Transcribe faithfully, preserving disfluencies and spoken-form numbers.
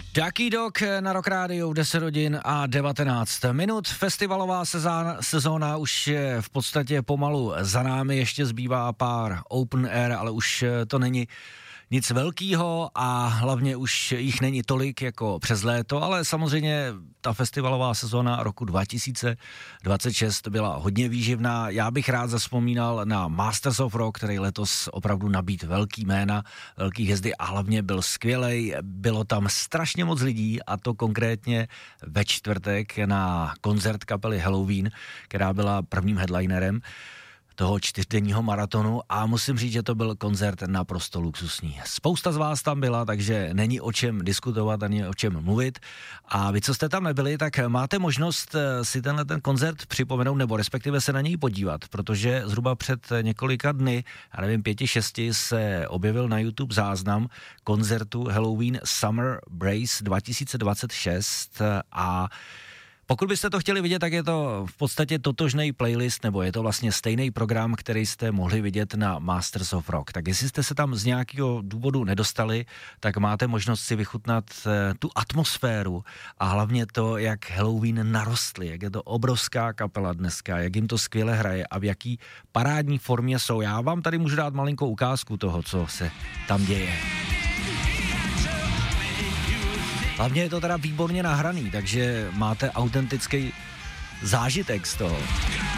Ducky Dog na Rock Rádiu v deset hodin a devatenáct minut. Festivalová sezóna, sezóna už je v podstatě pomalu za námi, ještě zbývá pár open air, ale už to není nic velkýho a hlavně už jich není tolik jako přes léto, ale samozřejmě ta festivalová sezóna roku dva tisíce dvacet šest byla hodně výživná. Já bych rád zavzpomínal na Masters of Rock, který letos opravdu nabít velký jména, velký hvězdy a hlavně byl skvělej. Bylo tam strašně moc lidí a to konkrétně ve čtvrtek na koncert kapely Halloween, která byla prvním headlinerem toho čtyřdenního maratonu a musím říct, že to byl koncert naprosto luxusní. Spousta z vás tam byla, takže není o čem diskutovat ani o čem mluvit a vy, co jste tam nebyli, tak máte možnost si tenhle ten koncert připomenout nebo respektive se na něj podívat, protože zhruba před několika dny, já nevím, pěti, šesti se objevil na YouTube záznam koncertu Halloween Summer Brace dva tisíce dvacet šest a pokud byste to chtěli vidět, tak je to v podstatě totožný playlist, nebo je to vlastně stejný program, který jste mohli vidět na Masters of Rock. Tak jestli jste se tam z nějakého důvodu nedostali, tak máte možnost si vychutnat tu atmosféru a hlavně to, jak Halloween narostly, jak je to obrovská kapela dneska, jak jim to skvěle hraje a v jaký parádní formě jsou. Já vám tady můžu dát malinkou ukázku toho, co se tam děje. Hlavně je to teda výborně nahraný, takže máte autentický zážitek z toho.